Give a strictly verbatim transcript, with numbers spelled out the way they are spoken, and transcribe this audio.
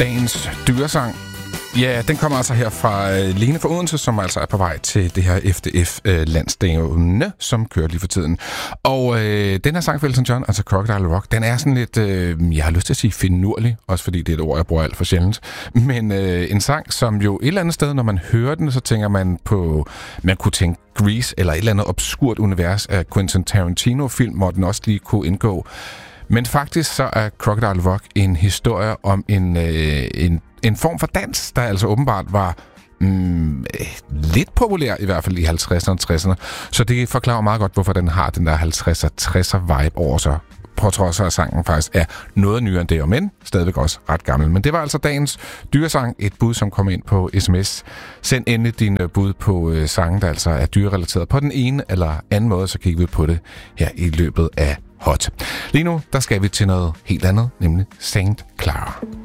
Dagens dyresang. Ja, den kommer altså her fra Lene fra Odense, som altså er på vej til det her F D F-landsstævne, som kører lige for tiden. Og øh, den her sang for Elton John, altså Crocodile Rock, den er sådan lidt, øh, jeg har lyst til at sige finurlig, også fordi det er et ord, jeg bruger alt for sjældent. Men øh, en sang, som jo et eller andet sted, når man hører den, så tænker man på, man kunne tænke Grease, eller et eller andet obskurt univers af Quentin Tarantino-film, hvor den også lige kunne indgå. Men faktisk så er Crocodile Rock en historie om en, øh, en, en form for dans, der altså åbenbart var mm, lidt populær, i hvert fald i halvtredserne og tresserne. Så det forklarer meget godt, hvorfor den har den der halvtredser tresser vibe over sig. På trods af, at sangen faktisk er noget nyere end det, men stadigvæk også ret gammel. Men det var altså dagens dyresang, et bud, som kom ind på sms. Send endelig din bud på øh, sangen, der altså er dyrerelateret på den ene eller anden måde, så kigger vi på det her i løbet af Hot. Lige nu, der skal vi til noget helt andet, nemlig Saint Clara.